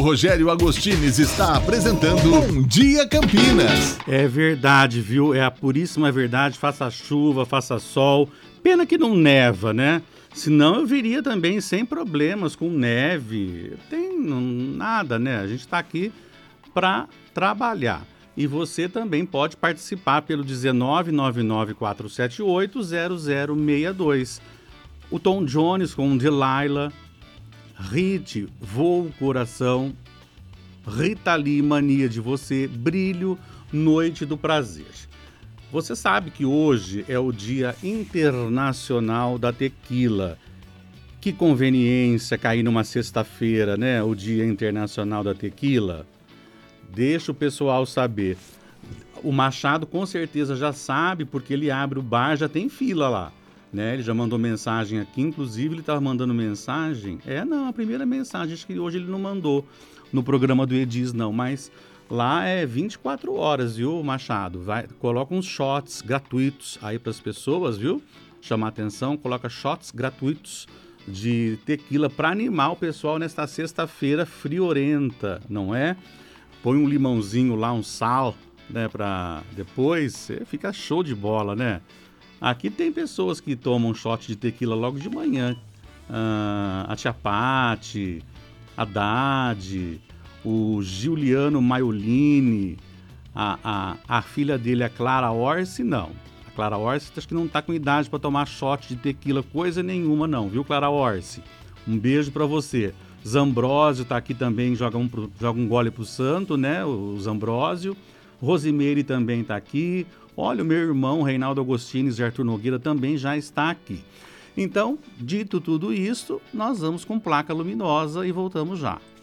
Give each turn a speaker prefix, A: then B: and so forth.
A: Rogério Agostines está apresentando Bom Dia Campinas.
B: É verdade, viu? É a puríssima verdade. Faça chuva, faça sol. Pena que não neva, né? Senão eu viria também sem problemas, com neve. Tem nada, né? A gente está aqui para trabalhar. E você também pode participar pelo 19994780062. O Tom Jones com Delilah, Hit, Voo Coração, Rita Lee, Mania de Você, Brilho, Noite do Prazer. Você sabe que hoje é o Dia Internacional da Tequila. Que conveniência cair numa sexta-feira, né? O Dia Internacional da Tequila. Deixa o pessoal saber. O Machado com certeza já sabe, porque ele abre o bar, já tem fila lá, né? Ele já mandou mensagem aqui, inclusive ele estava mandando mensagem. A primeira mensagem, acho que hoje ele não mandou no programa do Edis, não, mas lá é 24 horas, viu, Machado? Coloca uns shots gratuitos aí para as pessoas, viu? Chamar atenção, coloca shots gratuitos de tequila para animar o pessoal nesta sexta-feira friorenta, não é? Põe um limãozinho lá, um sal, né, para depois, fica show de bola, né? Aqui tem pessoas que tomam shot de tequila logo de manhã. A Tia Pati, a Dade, o Giuliano Maiolini, a filha dele, a Clara Orsi, não. A Clara Orsi acho que não está com idade para tomar shot de tequila, coisa nenhuma não, viu, Clara Orsi? Um beijo para você. Zambrósio está aqui também, joga um gole pro santo, né, o Zambrósio. Rosimeire também está aqui. Olha, o meu irmão Reinaldo Agostines e Arthur Nogueira também já está aqui. Então, dito tudo isso, nós vamos com Placa Luminosa e voltamos já.